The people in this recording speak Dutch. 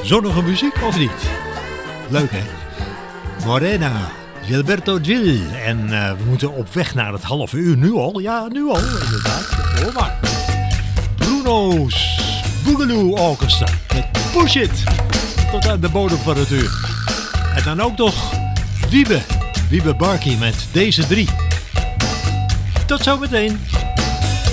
Zonnige muziek of niet? Leuk hè? Morena, Gilberto Gil. En we moeten op weg naar het half uur. Nu al? Ja, nu al inderdaad. Hoor maar. Bruno's Boogaloo Orchestra. Met Push It. Tot aan de bodem van het uur. En dan ook nog Wiebe Barkie met deze 3. Tot zometeen.